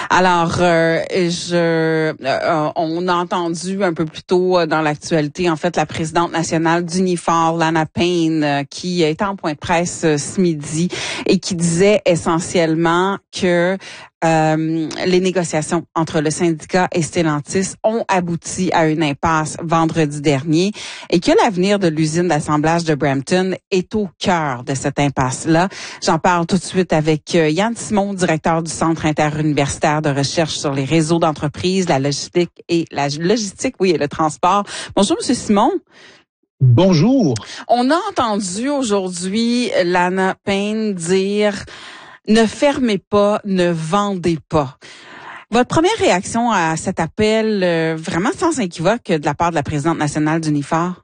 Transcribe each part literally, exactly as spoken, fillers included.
Alors, euh, je, euh, on a entendu un peu plus tôt dans l'actualité, en fait, la présidente nationale d'Unifor, Lana Payne, euh, qui était en point de presse euh, ce midi et qui disait essentiellement que Euh, les négociations entre le syndicat et Stellantis ont abouti à une impasse vendredi dernier et que l'avenir de l'usine d'assemblage de Brampton est au cœur de cette impasse-là. J'en parle tout de suite avec Yann Simon, directeur du Centre interuniversitaire de recherche sur les réseaux d'entreprises, la logistique et la logistique, oui, et le transport. Bonjour, Monsieur Simon. Bonjour. On a entendu aujourd'hui Lana Payne dire ne fermez pas, ne vendez pas. Votre première réaction à cet appel, euh, vraiment sans équivoque, de la part de la présidente nationale d'Unifor?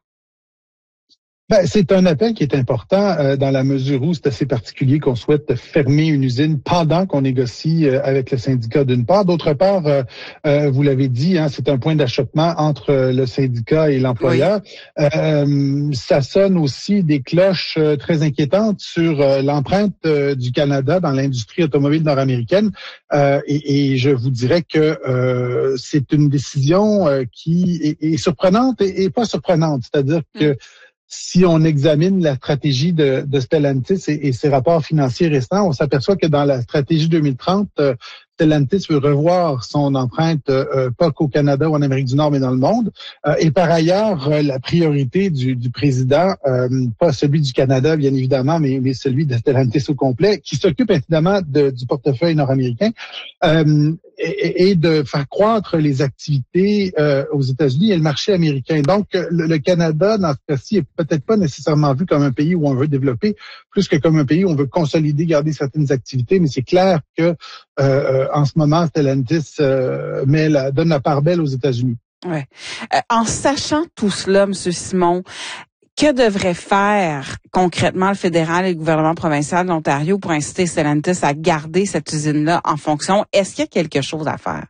Ben, c'est un appel qui est important euh, dans la mesure où c'est assez particulier qu'on souhaite fermer une usine pendant qu'on négocie euh, avec le syndicat d'une part. D'autre part, euh, euh, vous l'avez dit, hein, c'est un point d'achoppement entre euh, le syndicat et l'employeur. Oui. Euh, ça sonne aussi des cloches euh, très inquiétantes sur euh, l'empreinte euh, du Canada dans l'industrie automobile nord-américaine. Euh, et, et je vous dirais que euh, c'est une décision euh, qui est, est surprenante et, et pas surprenante. C'est-à-dire mmh. que si on examine la stratégie de, de Stellantis et, et ses rapports financiers récents, on s'aperçoit que dans la stratégie deux mille trente, euh, Stellantis veut revoir son empreinte, euh, pas qu'au Canada ou en Amérique du Nord, mais dans le monde. Euh, et par ailleurs, euh, la priorité du, du président, euh, pas celui du Canada, bien évidemment, mais, mais celui de Stellantis au complet, qui s'occupe évidemment de, du portefeuille nord-américain, euh, et, et de faire croître les activités euh, aux États-Unis et le marché américain. Donc, le, le Canada, dans ce cas-ci, est peut-être pas nécessairement vu comme un pays où on veut développer, plus que comme un pays où on veut consolider, garder certaines activités, mais c'est clair que euh, en ce moment, Stellantis euh, met la, donne la part belle aux États-Unis. Ouais. Euh, en sachant tout cela, M. Simon, que devrait faire concrètement le fédéral et le gouvernement provincial de l'Ontario pour inciter Stellantis à garder cette usine-là en fonction? Est-ce qu'il y a quelque chose à faire?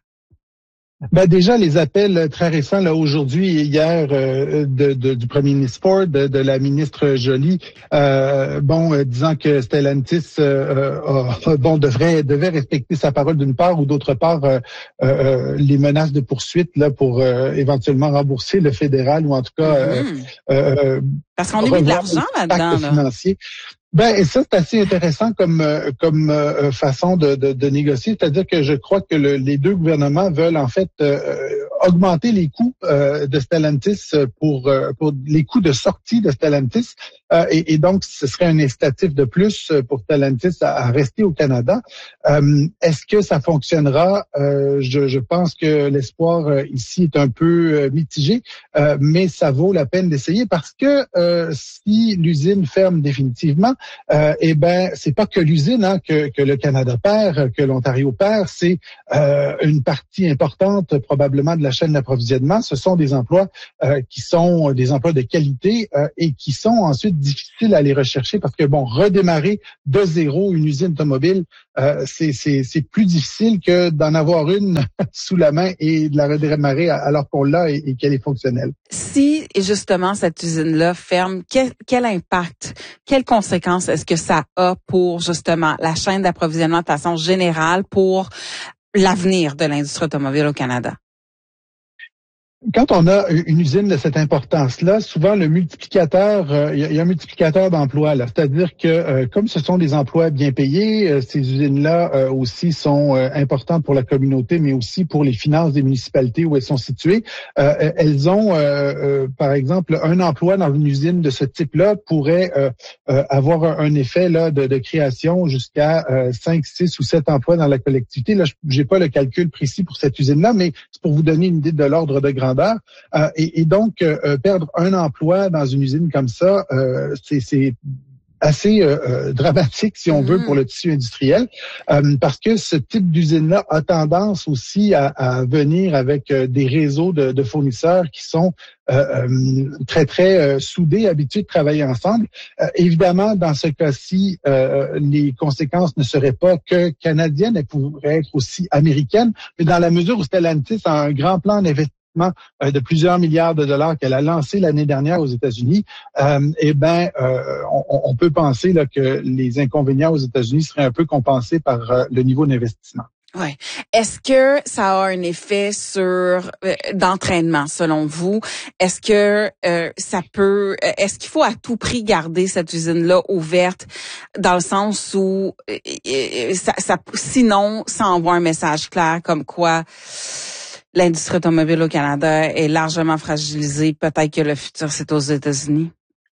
Ben déjà, les appels très récents, là, aujourd'hui et hier, euh, de, de, du premier ministre Ford, de, de la ministre Joly, euh, bon, euh, disant que Stellantis, euh, euh, bon, devrait, devait respecter sa parole d'une part, ou d'autre part, euh, euh, les menaces de poursuite, là, pour euh, éventuellement rembourser le fédéral, ou en tout cas, mm-hmm. euh, euh, parce qu'on a mis de l'argent là-dedans, là. Financier. Ben, et ça, c'est assez intéressant comme comme euh, façon de, de, de négocier. C'est-à-dire que je crois que le, les deux gouvernements veulent en fait euh, augmenter les coûts euh, de Stellantis pour euh, pour les coûts de sortie de Stellantis. Euh, et, et donc, ce serait un incitatif de plus pour Stellantis à, à rester au Canada. Euh, est-ce que ça fonctionnera? Euh, je, je pense que l'espoir euh, ici est un peu euh, mitigé, euh, mais ça vaut la peine d'essayer parce que euh, si l'usine ferme définitivement, Euh, eh ben, c'est pas que l'usine hein, que, que le Canada perd, que l'Ontario perd, c'est euh, une partie importante probablement de la chaîne d'approvisionnement. Ce sont des emplois euh, qui sont des emplois de qualité euh, et qui sont ensuite difficiles à aller rechercher parce que bon, redémarrer de zéro une usine automobile, euh, c'est, c'est, c'est plus difficile que d'en avoir une sous la main et de la redémarrer alors qu'on l'a et, et qu'elle est fonctionnelle. Si justement cette usine-là ferme, quel, quel impact, quelles conséquences est-ce que ça a pour justement la chaîne d'approvisionnement de façon générale pour l'avenir de l'industrie automobile au Canada? Quand on a une usine de cette importance-là, souvent le multiplicateur, euh, il y a un multiplicateur d'emplois là, c'est-à-dire que euh, comme ce sont des emplois bien payés, euh, ces usines-là euh, aussi sont euh, importantes pour la communauté, mais aussi pour les finances des municipalités où elles sont situées. Euh, elles ont, euh, euh, par exemple, un emploi dans une usine de ce type-là pourrait euh, euh, avoir un, un effet là de, de création jusqu'à euh, cinq, six ou sept emplois dans la collectivité. Là, j'ai pas le calcul précis pour cette usine-là, mais c'est pour vous donner une idée de l'ordre de grandeur. Euh, et, et donc, euh, perdre un emploi dans une usine comme ça, euh, c'est, c'est assez euh, dramatique, si on veut, pour le tissu industriel, euh, parce que ce type d'usine-là a tendance aussi à, à venir avec euh, des réseaux de, de fournisseurs qui sont euh, très, très euh, soudés, habitués de travailler ensemble. Euh, évidemment, dans ce cas-ci, euh, les conséquences ne seraient pas que canadiennes, elles pourraient être aussi américaines, mais dans la mesure où Stellantis a un grand plan d'investissement de plusieurs milliards de dollars qu'elle a lancé l'année dernière aux États-Unis, euh, eh ben, euh, on, on peut penser là, que les inconvénients aux États-Unis seraient un peu compensés par euh, le niveau d'investissement. Ouais. Est-ce que ça a un effet sur euh, d'entraînement, selon vous? Est-ce que euh, ça peut, est-ce qu'il faut à tout prix garder cette usine-là ouverte, dans le sens où euh, ça, ça, sinon, ça envoie un message clair comme quoi l'industrie automobile au Canada est largement fragilisée. Peut-être que le futur, c'est aux États-Unis.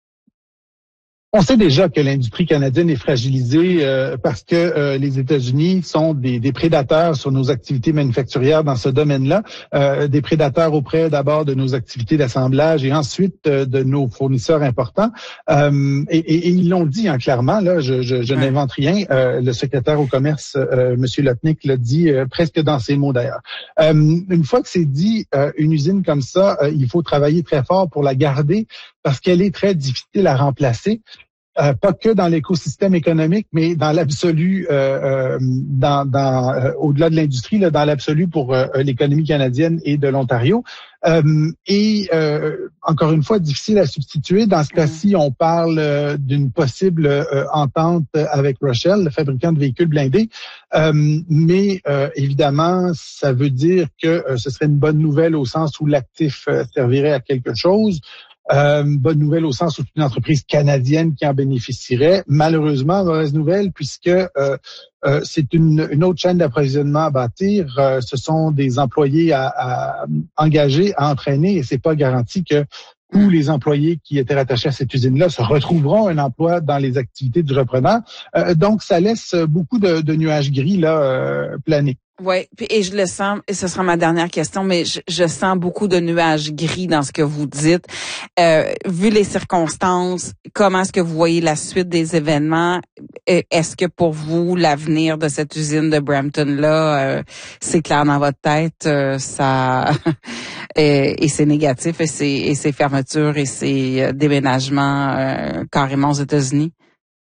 On sait déjà que l'industrie canadienne est fragilisée euh, parce que euh, les États-Unis sont des, des prédateurs sur nos activités manufacturières dans ce domaine-là, euh, des prédateurs auprès d'abord de nos activités d'assemblage et ensuite euh, de nos fournisseurs importants. Euh, et, et, et ils l'ont dit hein, clairement, là, je, je, je ouais. n'invente rien. Euh, le secrétaire au commerce, euh, M. Lotnick, l'a dit euh, presque dans ces mots d'ailleurs. Euh, une fois que c'est dit, euh, une usine comme ça, euh, il faut travailler très fort pour la garder parce qu'elle est très difficile à remplacer. Euh, pas que dans l'écosystème économique, mais dans l'absolu, euh, euh, dans, dans euh, au-delà de l'industrie, là, dans l'absolu pour euh, l'économie canadienne et de l'Ontario. Euh, et euh, encore une fois, difficile à substituer. Dans ce cas-ci, on parle euh, d'une possible euh, entente avec Rochelle, le fabricant de véhicules blindés. Euh, mais euh, évidemment, ça veut dire que euh, ce serait une bonne nouvelle au sens où l'actif euh, servirait à quelque chose. Euh, bonne nouvelle au sens où c'est une entreprise canadienne qui en bénéficierait. Malheureusement, mauvaise nouvelle puisque euh, euh, c'est une, une autre chaîne d'approvisionnement à bâtir. Euh, ce sont des employés à, à engager, à entraîner, et c'est pas garanti que tous les employés qui étaient rattachés à cette usine-là se retrouveront un emploi dans les activités du repreneur. Euh, donc, ça laisse beaucoup de, de nuages gris là euh, planer. Oui, et je le sens, et ce sera ma dernière question, mais je, je sens beaucoup de nuages gris dans ce que vous dites. Euh, vu les circonstances, comment est-ce que vous voyez la suite des événements? Est-ce que pour vous, l'avenir de cette usine de Brampton-là, euh, c'est clair dans votre tête, euh, ça et, et c'est négatif, et c'est et ces fermetures et ces déménagements euh, carrément aux États-Unis?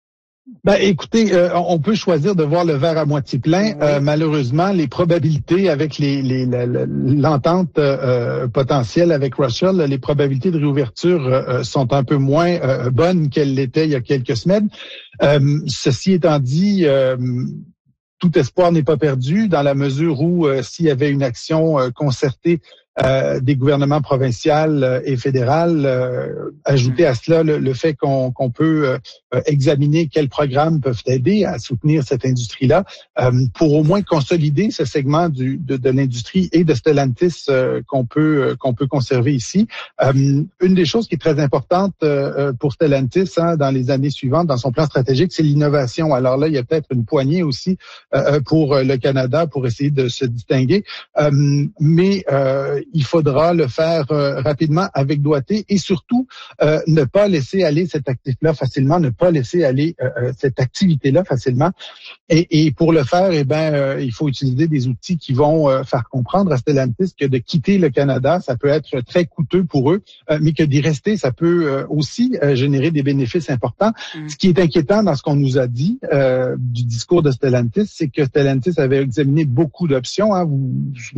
Ben, écoutez, euh, on peut choisir de voir le verre à moitié plein. Oui. Euh, malheureusement, les probabilités avec les, les, la, la, l'entente euh, potentielle avec Russell, les probabilités de réouverture euh, sont un peu moins euh, bonnes qu'elles l'étaient il y a quelques semaines. Euh, ceci étant dit, euh, tout espoir n'est pas perdu dans la mesure où euh, s'il y avait une action euh, concertée Euh, des gouvernements provinciaux et fédéral, euh, ajouter à cela le, le fait qu'on, qu'on peut euh, examiner quels programmes peuvent aider à soutenir cette industrie-là euh, pour au moins consolider ce segment du, de, de l'industrie et de Stellantis euh, qu'on peut euh, qu'on peut conserver ici. Euh, une des choses qui est très importante euh, pour Stellantis hein, dans les années suivantes, dans son plan stratégique, c'est l'innovation. Alors là, il y a peut-être une poignée aussi euh, pour le Canada pour essayer de se distinguer, euh, mais euh, il faudra le faire euh, rapidement avec doigté et surtout euh, ne pas laisser aller cet actif-là facilement, ne pas laisser aller euh, cette activité-là facilement. Et, et pour le faire, eh ben, euh, il faut utiliser des outils qui vont euh, faire comprendre à Stellantis que de quitter le Canada, ça peut être très coûteux pour eux, euh, mais que d'y rester, ça peut euh, aussi euh, générer des bénéfices importants. Mmh. Ce qui est inquiétant dans ce qu'on nous a dit euh, du discours de Stellantis, c'est que Stellantis avait examiné beaucoup d'options. Hein, vous,